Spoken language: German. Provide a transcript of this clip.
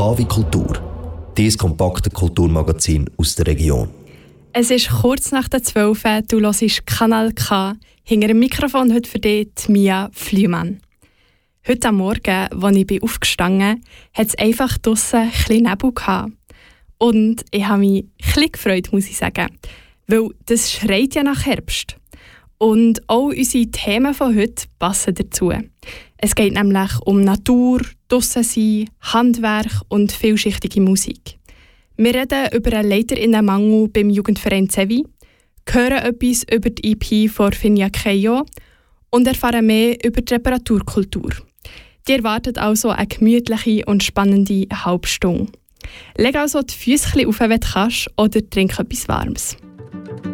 K wie Kultur. Dieses kompakte Kulturmagazin aus der Region. Es ist kurz nach der 12 Uhr, du hörst Kanal K. Hinter dem Mikrofon heute für dich Mia Flümann. Heute am Morgen, als ich aufgestanden bin, hat es einfach draussen ein bisschen Nebel gehabt. Und ich habe mich ein bisschen gefreut, muss ich sagen. Weil das schreit ja nach Herbst. Und auch unsere Themen von heute passen dazu. Es geht nämlich um Natur, draussen sein, Handwerk und vielschichtige Musik. Wir reden über einen Leiterinnenmangel beim Jugendverein Zewi, hören etwas über die EP von Finja Keio und erfahren mehr über die Reparaturkultur. Die erwartet also eine gemütliche und spannende halbe Stunde. Leg also die Füße auf, wenn du kannst, oder trink etwas Warmes.